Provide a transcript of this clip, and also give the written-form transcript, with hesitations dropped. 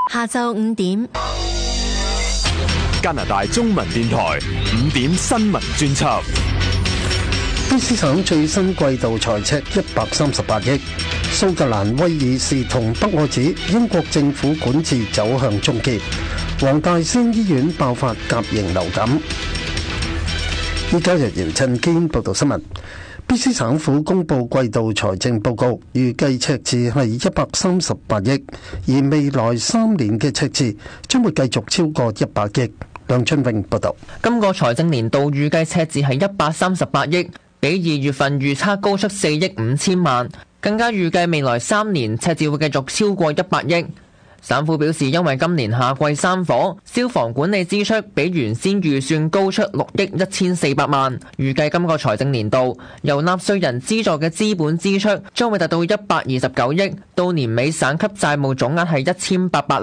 下晝5點， 加拿大中文電台5點新聞專輯。 卑詩省最新季度財赤138億。蘇格蘭威爾士同北愛指英國政府管治走向終結。黃大仙醫院爆發甲型流感。依家由姚振堅報道新聞。卑詩省府公布季度財政報告，預計赤字係138億，而未來3年嘅赤字將會繼續超過100億。梁春榮報道。 今個財政年度預計赤字係138億，比2月份預測高出4億5千萬，更加預計未來3年赤字會繼續超過100億。省府表示，因為今年夏季山火，消防管理支出比原先預算高出6億1400萬，預計今個財政年度由納稅人資助嘅資本支出將會達到129億，到年尾省級債務總額係1800